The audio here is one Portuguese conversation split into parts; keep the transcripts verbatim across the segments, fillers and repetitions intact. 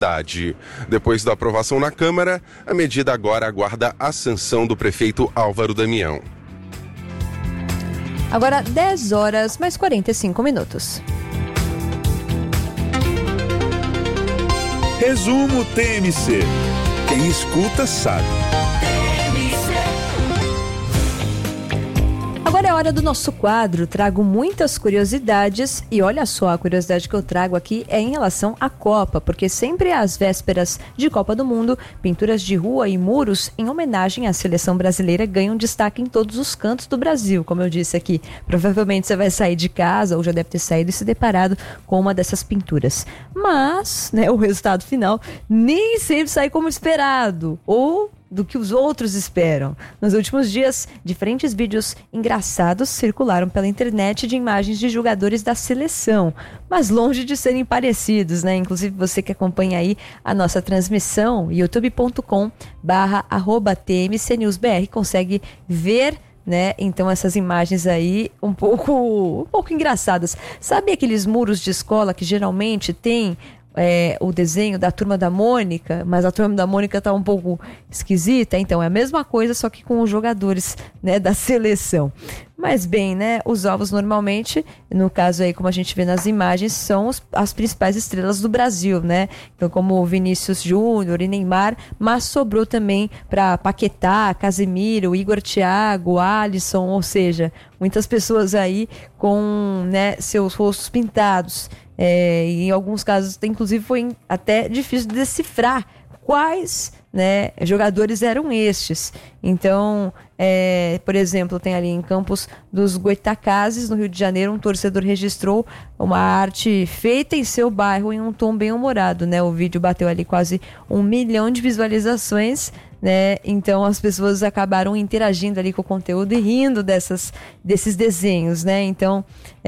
Depois da aprovação na Câmara, a medida agora aguarda a sanção do prefeito Álvaro Damião. Agora dez horas mais quarenta e cinco minutos. Resumo T M C. Quem escuta sabe. Agora é hora do nosso quadro. Trago muitas curiosidades e olha só, a curiosidade que eu trago aqui é em relação à Copa, porque sempre às vésperas de Copa do Mundo, pinturas de rua e muros em homenagem à seleção brasileira ganham destaque em todos os cantos do Brasil. Como eu disse aqui, provavelmente você vai sair de casa ou já deve ter saído e se deparado com uma dessas pinturas. Mas, né, o resultado final nem sempre sai como esperado ou do que os outros esperam. Nos últimos dias, diferentes vídeos engraçados circularam pela internet de imagens de jogadores da seleção, mas longe de serem parecidos, né? Inclusive você que acompanha aí a nossa transmissão, youtube ponto com barra arroba T M C News B R, consegue ver, né? Então essas imagens aí um pouco, um pouco engraçadas. Sabe aqueles muros de escola que geralmente tem É, o desenho da Turma da Mônica, mas a Turma da Mônica tá um pouco esquisita? Então é a mesma coisa, só que com os jogadores, né, da seleção. Mas bem, né, os alvos normalmente, no caso aí como a gente vê nas imagens, são os, as principais estrelas do Brasil, né? Então como o Vinícius Júnior e Neymar, mas sobrou também para Paquetá, Casemiro, Igor Thiago, Alisson, ou seja, muitas pessoas aí com, né, seus rostos pintados. É, e em alguns casos, inclusive, foi até difícil de decifrar quais, né, jogadores eram estes. Então, é, por exemplo, tem ali em Campos dos Goitacazes, no Rio de Janeiro, um torcedor registrou uma arte feita em seu bairro em um tom bem humorado, né? O vídeo bateu ali quase um milhão de visualizações, né? Então as pessoas acabaram interagindo ali com o conteúdo e rindo dessas, desses desenhos, né? Então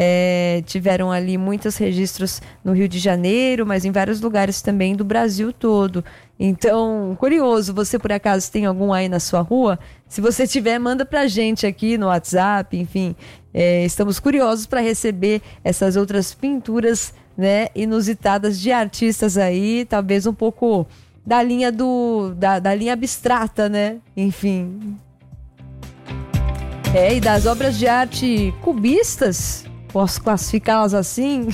é, tiveram ali muitos registros no Rio de Janeiro, mas em vários lugares também do Brasil todo. Então, curioso, você por acaso tem algum aí na sua rua? Se você tiver, manda pra gente aqui no WhatsApp, enfim, é, estamos curiosos para receber essas outras pinturas, né, inusitadas de artistas aí, talvez um pouco da linha do da, da linha abstrata, né? Enfim. É, e das obras de arte cubistas, posso classificá-las assim?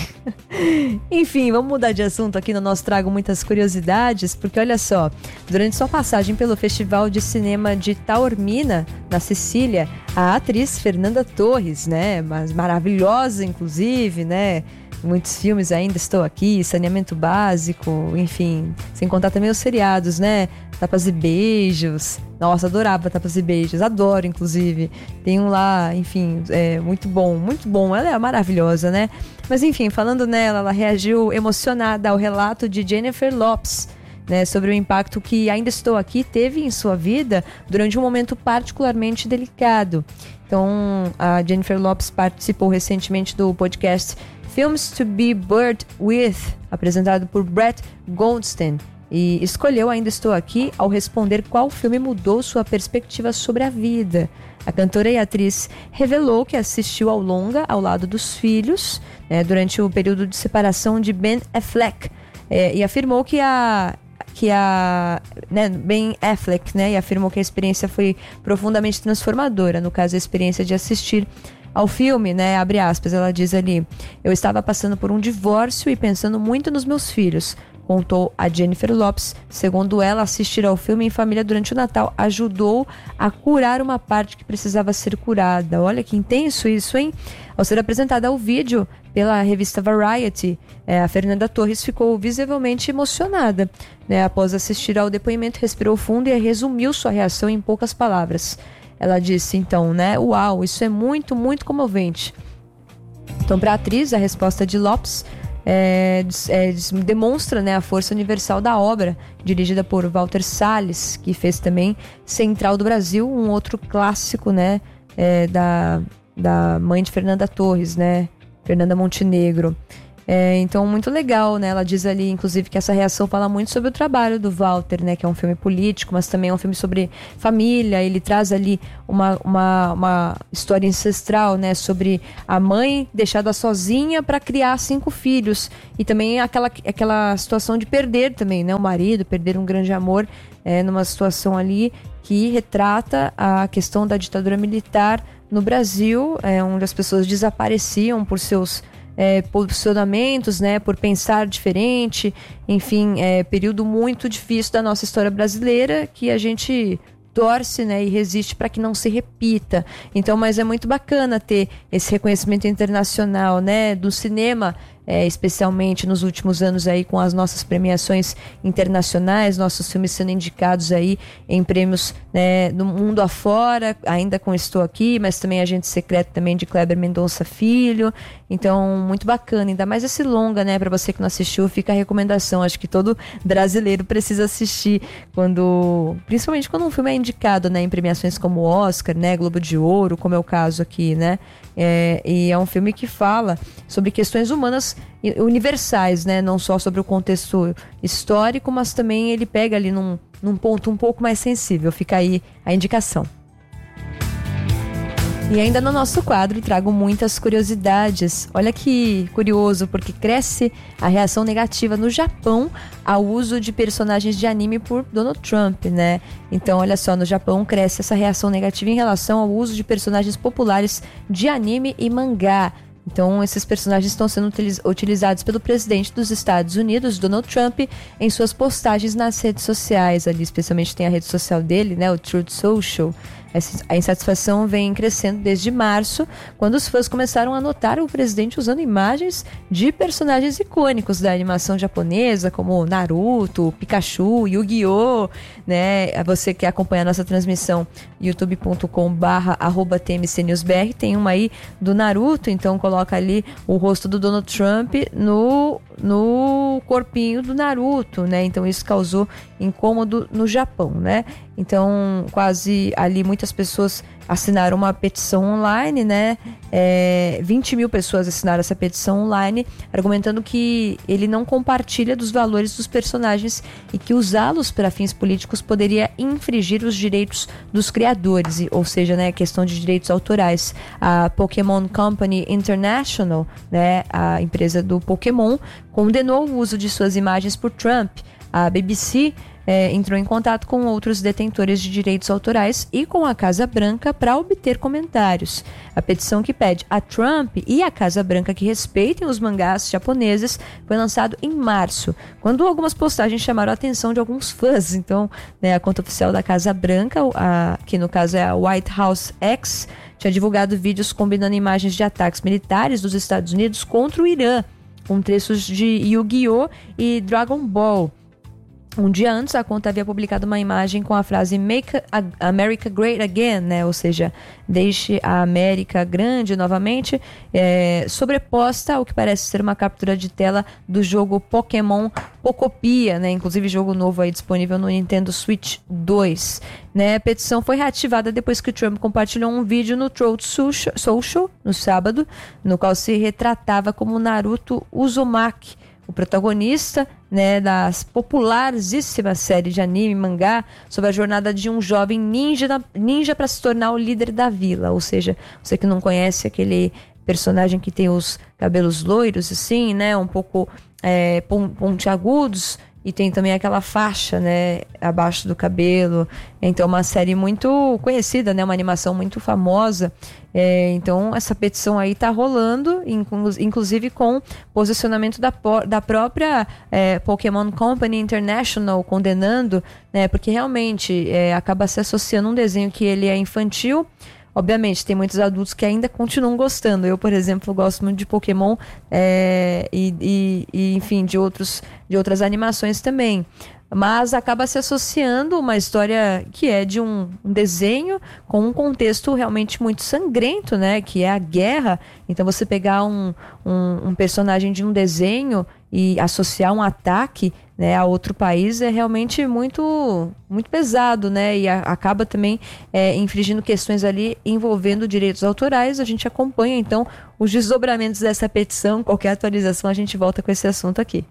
Enfim, vamos mudar de assunto aqui no nosso Trago Muitas Curiosidades, porque olha só, durante sua passagem pelo Festival de Cinema de Taormina, na Sicília, a atriz Fernanda Torres, né, mas maravilhosa inclusive, né, muitos filmes ainda estou aqui, Saneamento Básico, enfim, sem contar também os seriados, né, Tapas e Beijos. Nossa, adorava Tapas e Beijos, adoro inclusive, tem um lá, enfim, é muito bom, muito bom, ela é maravilhosa, né? Mas enfim, falando nela, ela reagiu emocionada ao relato de Jennifer Lopez, né, sobre o impacto que Ainda Estou Aqui teve em sua vida durante um momento particularmente delicado. Então, a Jennifer Lopez participou recentemente do podcast Films to be Buried With, apresentado por Brett Goldstein, e escolheu Ainda Estou Aqui ao responder qual filme mudou sua perspectiva sobre a vida. A cantora e atriz revelou que assistiu ao longa ao lado dos filhos, né, durante o período de separação de Ben Affleck, é, e afirmou que a que a né, Ben Affleck, né, e afirmou que a experiência foi profundamente transformadora. No caso, a experiência de assistir ao filme, né, abre aspas, ela diz ali: eu estava passando por um divórcio e pensando muito nos meus filhos, contou a Jennifer Lopez. Segundo ela, assistir ao filme em família durante o Natal ajudou a curar uma parte que precisava ser curada. Olha que intenso isso, hein? Ao ser apresentada ao vídeo pela revista Variety, é, a Fernanda Torres ficou visivelmente emocionada, né? Após assistir ao depoimento, respirou fundo e resumiu sua reação em poucas palavras. Ela disse então, né? Uau, isso é muito, muito comovente. Então, para a atriz, a resposta de Lopez É, é, demonstra, né, a força universal da obra, dirigida por Walter Salles, que fez também Central do Brasil, um outro clássico, né, é, da, da mãe de Fernanda Torres, né, Fernanda Montenegro. É, então, muito legal, né? Ela diz ali, inclusive, que essa reação fala muito sobre o trabalho do Walter, né? Que é um filme político, mas também é um filme sobre família. Ele traz ali uma, uma, uma história ancestral, né? Sobre a mãe deixada sozinha para criar cinco filhos. E também aquela, aquela situação de perder também, né? O marido, perder um grande amor, é, numa situação ali que retrata a questão da ditadura militar no Brasil, é, onde as pessoas desapareciam por seus É, posicionamentos, né, por pensar diferente, enfim, é período muito difícil da nossa história brasileira que a gente torce, né, e resiste para que não se repita. Então, mas é muito bacana ter esse reconhecimento internacional, né, do cinema, é, especialmente nos últimos anos aí com as nossas premiações internacionais, nossos filmes sendo indicados aí em prêmios, né, no mundo afora, ainda com Estou Aqui, mas também Agente Secreto também de Kleber Mendonça Filho. Então, muito bacana, ainda mais esse longa, né, para você que não assistiu, fica a recomendação, acho que todo brasileiro precisa assistir, quando, principalmente quando um filme é indicado, né, em premiações como Oscar, né, Globo de Ouro, como é o caso aqui, né, é, e é um filme que fala sobre questões humanas universais, né, não só sobre o contexto histórico, mas também ele pega ali num, num ponto um pouco mais sensível, fica aí a indicação. E ainda no nosso quadro trago muitas curiosidades. Olha que curioso, porque cresce a reação negativa no Japão ao uso de personagens de anime por Donald Trump, né? Então, olha só, no Japão cresce essa reação negativa em relação ao uso de personagens populares de anime e mangá. Então, esses personagens estão sendo utilizados pelo presidente dos Estados Unidos, Donald Trump, em suas postagens nas redes sociais. Ali, especialmente tem a rede social dele, né, o Truth Social. A insatisfação vem crescendo desde março, quando os fãs começaram a notar o presidente usando imagens de personagens icônicos da animação japonesa, como Naruto, Pikachu, Yu-Gi-Oh!, né? Você que acompanha a nossa transmissão, youtube ponto com barra arroba T M C News B R, tem uma aí do Naruto, então coloca ali o rosto do Donald Trump no, no corpinho do Naruto, né? Então isso causou incômodo no Japão, né? Então, quase ali muitas pessoas assinaram uma petição online, né? É, vinte mil pessoas assinaram essa petição online, argumentando que ele não compartilha dos valores dos personagens e que usá-los para fins políticos poderia infringir os direitos dos criadores, ou seja, né, questão de direitos autorais. A Pokémon Company International, né, a empresa do Pokémon, condenou o uso de suas imagens por Trump. A B B C É, entrou em contato com outros detentores de direitos autorais e com a Casa Branca para obter comentários. A petição que pede a Trump e a Casa Branca que respeitem os mangás japoneses foi lançado em março, quando algumas postagens chamaram a atenção de alguns fãs. Então, né, a conta oficial da Casa Branca, a, que no caso é a White House X, tinha divulgado vídeos combinando imagens de ataques militares dos Estados Unidos contra o Irã, com trechos de Yu-Gi-Oh! E Dragon Ball. Um dia antes, a conta havia publicado uma imagem com a frase Make America Great Again, né? Ou seja, deixe a América grande novamente, é, sobreposta ao que parece ser uma captura de tela do jogo Pokémon Pocopia, né? Inclusive jogo novo aí disponível no Nintendo Switch dois. Né? A petição foi reativada depois que o Trump compartilhou um vídeo no Truth Social no sábado, no qual se retratava como Naruto Uzumaki, o protagonista, né, da popularíssima série de anime e mangá sobre a jornada de um jovem ninja, ninja para se tornar o líder da vila. Ou seja, você que não conhece aquele personagem que tem os cabelos loiros, assim, né, um pouco é, pontiagudos, e tem também aquela faixa, né, abaixo do cabelo. Então, uma série muito conhecida, né, uma animação muito famosa. É, então, essa petição aí tá rolando, inclu- inclusive com posicionamento da, por- da própria é, Pokémon Company International condenando, né, porque realmente é, acaba se associando um desenho que ele é infantil. Obviamente, tem muitos adultos que ainda continuam gostando. Eu, por exemplo, gosto muito de Pokémon é, e, e, e, enfim, de, outros, de outras animações também. Mas acaba se associando uma história que é de um, um desenho com um contexto realmente muito sangrento, né? Que é a guerra. Então, você pegar um, um, um personagem de um desenho e associar um ataque, né, a outro país é realmente muito, muito pesado, né, e a, acaba também é, infringindo questões ali envolvendo direitos autorais. A gente acompanha então os desdobramentos dessa petição. Qualquer atualização a gente volta com esse assunto aqui.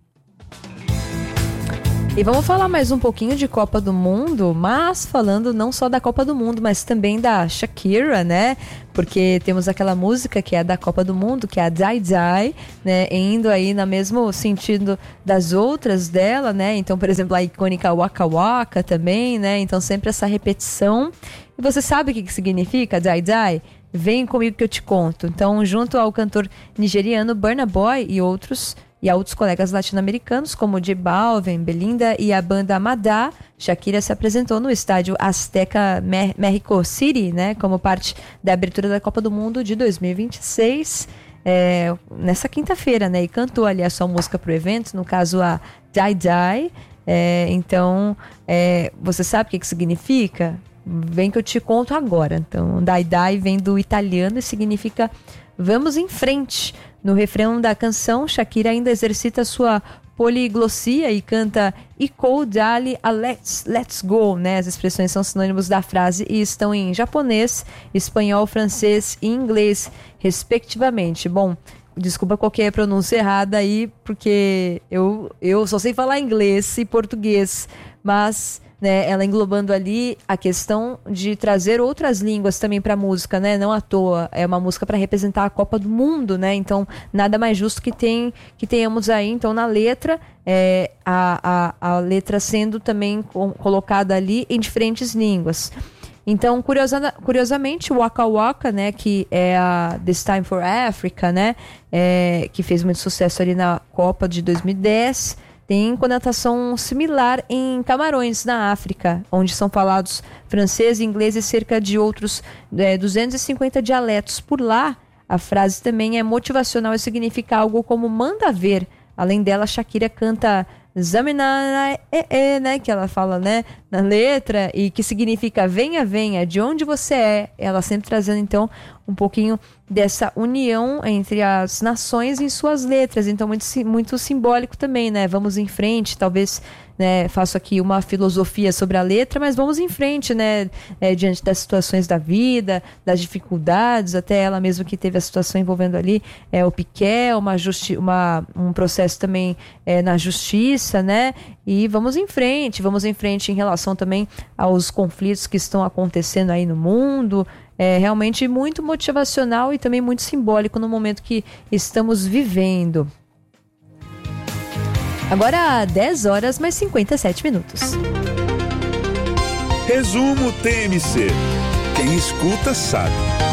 E vamos falar mais um pouquinho de Copa do Mundo, mas falando não só da Copa do Mundo, mas também da Shakira, né? Porque temos aquela música que é da Copa do Mundo, que é a Die Die, né? Indo aí no mesmo sentido das outras dela, né? Então, por exemplo, a icônica Waka Waka também, né? Então, sempre essa repetição. E você sabe o que, que significa Die Die? Vem comigo que eu te conto. Então, junto ao cantor nigeriano Burna Boy e outros... e a outros colegas latino-americanos, como J Balvin, Belinda e a banda Madá, Shakira se apresentou no estádio Azteca Mexico City, né, como parte da abertura da Copa do Mundo de dois mil e vinte e seis, é, nessa quinta-feira, né, e cantou ali a sua música para o evento, no caso a Die Die. É, então, é, você sabe o que, que significa? Vem que eu te conto agora. Então, Die Die vem do italiano e significa vamos em frente. No refrão da canção, Shakira ainda exercita sua poliglossia e canta Iko Dali a Let's, let's Go, né? As expressões são sinônimos da frase e estão em japonês, espanhol, francês e inglês, respectivamente. Bom, desculpa qualquer pronúncia errada aí, porque eu, eu só sei falar inglês e português, mas... né, ela englobando ali a questão de trazer outras línguas também para a música, né? Não à toa, é uma música para representar a Copa do Mundo, né? Então, nada mais justo que, tem, que tenhamos aí, então, na letra, é, a, a, a letra sendo também com, colocada ali em diferentes línguas. Então, curiosa, curiosamente, o Waka Waka, né, que é a This Time for Africa, né, é, que fez muito sucesso ali na Copa de dois mil e dez, tem conotação similar em Camarões, na África, onde são falados francês, inglês e cerca de outros é, duzentos e cinquenta dialetos. Por lá, a frase também é motivacional e significa algo como manda ver. Além dela, Shakira canta Zamina, né, que ela fala, né, na letra, e que significa venha, venha, de onde você é. Ela sempre trazendo, então, um pouquinho dessa união entre as nações em suas letras. Então, muito, muito simbólico também, né? Vamos em frente, talvez, né, faço aqui uma filosofia sobre a letra, mas vamos em frente, né, é, diante das situações da vida, das dificuldades, até ela mesma que teve a situação envolvendo ali é, o Piquet, uma justi- uma, um processo também é, na justiça, né, e vamos em frente, vamos em frente em relação também aos conflitos que estão acontecendo aí no mundo. É realmente muito motivacional e também muito simbólico no momento que estamos vivendo. Agora, dez horas mais cinquenta e sete minutos. Resumo T M C. Quem escuta sabe.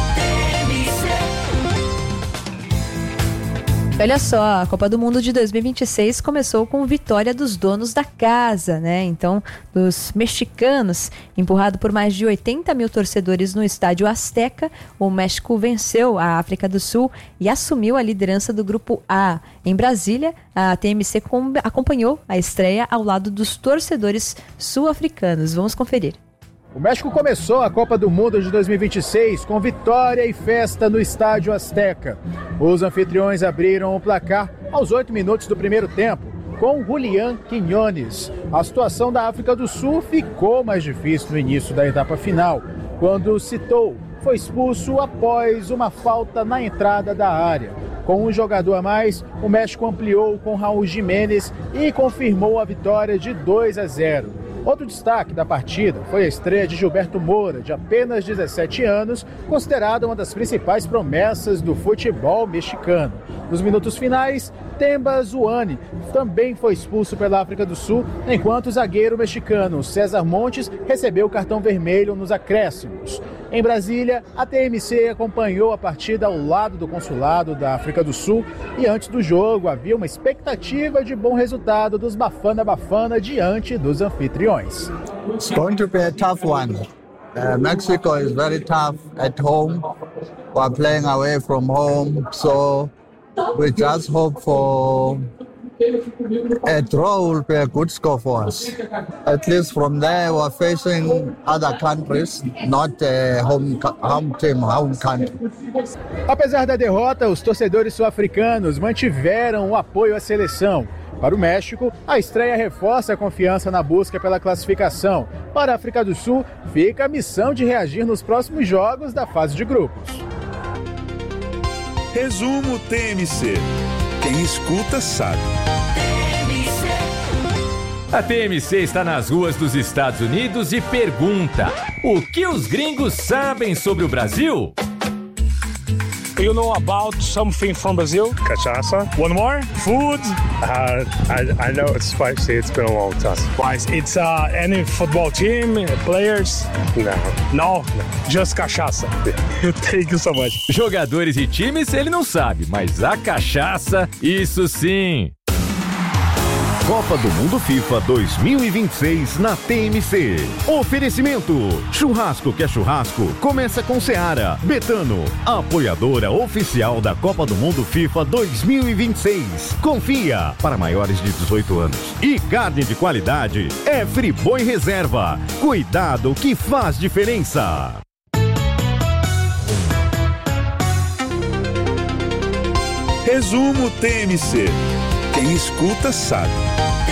Olha só, a Copa do Mundo de dois mil e vinte e seis começou com vitória dos donos da casa, né? Então, dos mexicanos, empurrado por mais de oitenta mil torcedores no estádio Azteca, o México venceu a África do Sul e assumiu a liderança do Grupo A. Em Brasília, a T M C acompanhou a estreia ao lado dos torcedores sul-africanos. Vamos conferir. O México começou a Copa do Mundo de dois mil e vinte e seis com vitória e festa no Estádio Azteca. Os anfitriões abriram o placar aos oito minutos do primeiro tempo, com Julián Quiñones. A situação da África do Sul ficou mais difícil no início da etapa final, quando Citou foi expulso após uma falta na entrada da área. Com um jogador a mais, o México ampliou com Raul Jiménez e confirmou a vitória de dois a zero. Outro destaque da partida foi a estreia de Gilberto Moura, de apenas dezessete anos, considerado uma das principais promessas do futebol mexicano. Nos minutos finais, Temba Zuani também foi expulso pela África do Sul, enquanto o zagueiro mexicano César Montes recebeu o cartão vermelho nos acréscimos. Em Brasília, a T M C acompanhou a partida ao lado do consulado da África do Sul e antes do jogo havia uma expectativa de bom resultado dos Bafana Bafana diante dos anfitriões. It's going to be a tough one. Uh, Mexico is very tough at home. We're playing away from home, so we just hope for a draw will be a good score for us. At least from there, we're facing other countries, not a home, home team, home country. Apesar da derrota, os torcedores sul-africanos mantiveram o apoio à seleção. Para o México, a estreia reforça a confiança na busca pela classificação. Para a África do Sul, fica a missão de reagir nos próximos jogos da fase de grupos. Resumo T M C. Quem escuta sabe. A T M C está nas ruas dos Estados Unidos e pergunta: o que os gringos sabem sobre o Brasil? You know about something from Brazil? Cachaça. One more? Food? Uh, I, I know it's spicy. It's been a long time. Wise. It's uh, any football team, players? No. No? Just cachaça. Thank you so much. Jogadores e times ele não sabe, mas a cachaça, isso sim. Copa do Mundo FIFA dois mil e vinte e seis na T M C. Oferecimento: churrasco que é churrasco, começa com Seara. Betano, apoiadora oficial da Copa do Mundo FIFA dois mil e vinte e seis. Confia, para maiores de dezoito anos. E carne de qualidade é Friboi Reserva. Cuidado que faz diferença. Resumo T M C. Quem escuta sabe.